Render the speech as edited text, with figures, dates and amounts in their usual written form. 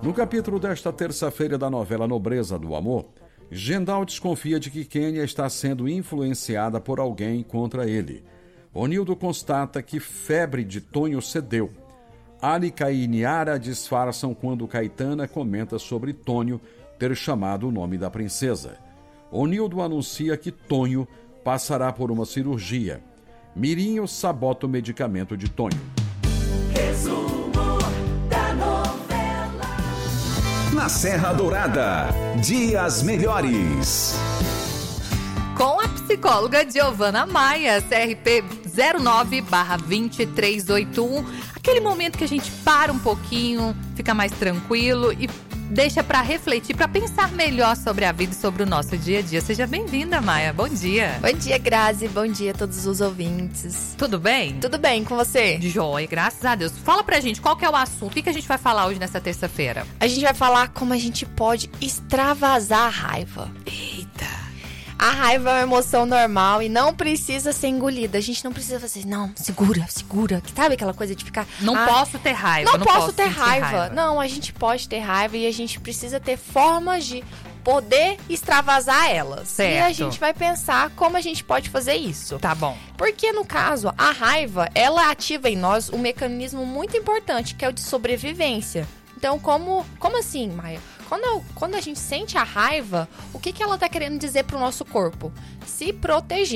No capítulo desta terça-feira da novela Nobreza do Amor, Gendal desconfia de que Quênia está sendo influenciada por alguém contra ele. Onildo constata que Febre de Tonho cedeu. Alica e Niara disfarçam quando Caetana comenta sobre Tonho ter chamado o nome da princesa. Onildo anuncia que Tonho passará por uma cirurgia. Mirinho sabota o medicamento de Tonho. Resumo da novela. Na Serra Dourada, Dias Melhores. Com a psicóloga Giovana Maia, CRP 09/2381. Aquele momento que a gente para um pouquinho, fica mais tranquilo e deixa para refletir, para pensar melhor sobre a vida e sobre o nosso dia a dia. Seja bem-vinda, Maia. Bom dia. Bom dia, Grazi. Bom dia a todos os ouvintes. Tudo bem? Tudo bem, com você? De joia, graças a Deus. Fala pra gente, qual que é o assunto? O que a gente vai falar hoje nessa terça-feira? A gente vai falar como a gente pode extravasar a raiva. Eita! A raiva é uma emoção normal e não precisa ser engolida. A gente não precisa fazer, não, segura. Que sabe aquela coisa de ficar... Não posso ter raiva. Não posso ter raiva. Não, a gente pode ter raiva e a gente precisa ter formas de poder extravasar elas. Certo. E a gente vai pensar como a gente pode fazer isso. Tá bom. Porque, no caso, a raiva, ela ativa em nós um mecanismo muito importante, que é o de sobrevivência. Então, como assim, Maia? Quando a gente sente a raiva, o que ela tá querendo dizer pro nosso corpo? Se proteger.